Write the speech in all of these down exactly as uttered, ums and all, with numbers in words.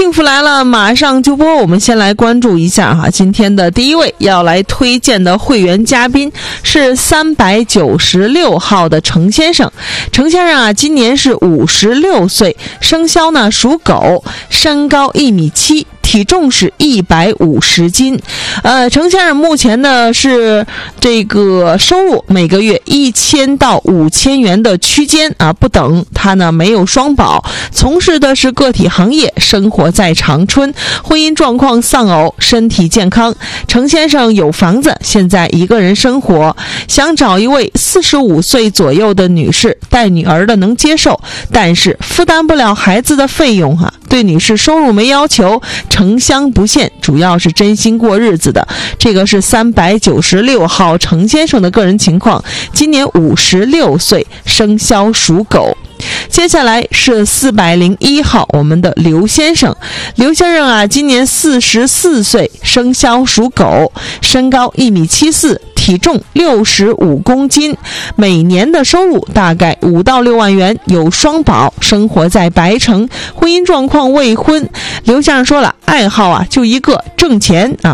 幸福来了马上就播，我们先来关注一下哈，今天的第一位要来推荐的会员嘉宾是三百九十六号的程先生。程先生啊，今年是五十六岁，生肖呢属狗，身高一米七，体重是一百五十斤。呃，程先生目前呢是这个收入每个月一千到五千元的区间啊不等。他呢没有双保，从事的是个体行业，生活在长春，婚姻状况丧偶，身体健康。程先生有房子，现在一个人生活，想找一位四十五岁左右的女士，带女儿的能接受，但是负担不了孩子的费用哈、啊。对女士收入没要求，城乡不限，主要是真心过日子的。这个是三百九十六号程先生的个人情况，今年五十六岁，生肖属狗。接下来是四百零一号，我们的刘先生。刘先生啊，今年四十四岁，生肖属狗，身高一米七四，体重六十五公斤，每年的收入大概五到六万元，有双保，生活在白城，婚姻状况未婚。刘先生说了，爱好啊就一个，挣钱啊。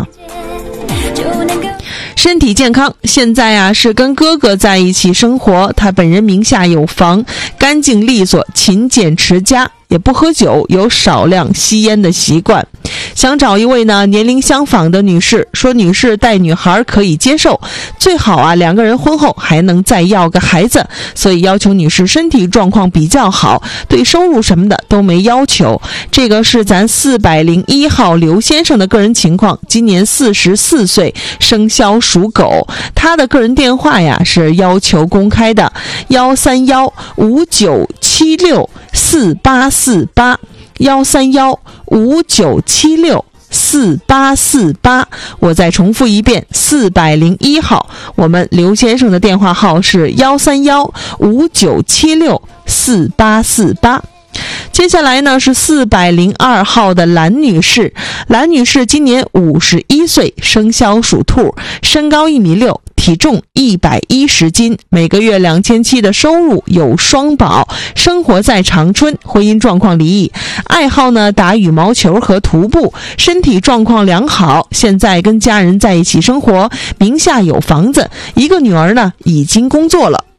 身体健康，现在啊是跟哥哥在一起生活，他本人名下有房，干净利索，勤俭持家，也不喝酒，有少量吸烟的习惯。想找一位呢年龄相仿的女士，说女士带女孩可以接受，最好啊两个人婚后还能再要个孩子，所以要求女士身体状况比较好，对收入什么的都没要求。这个是咱四百零一号刘先生的个人情况，今年四十四岁，生肖属狗。他的个人电话呀是要求公开的，幺三幺五九七六四八四八，幺三幺五九七六四八四八。我再重复一遍，四百零一号，我们刘先生的电话号是幺三幺五九七六四八四八。接下来呢是四百零二号的蓝女士。蓝女士今年五十一岁，生肖属兔，身高一米六，体重一百一十斤，每个月两千七的收入，有双保，生活在长春，婚姻状况离异，爱好呢打羽毛球和徒步，身体状况良好，现在跟家人在一起生活，名下有房子，一个女儿呢已经工作了。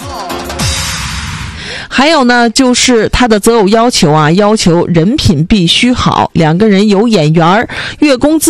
还有呢就是他的择偶要求啊，要求人品必须好，两个人有眼缘，月工资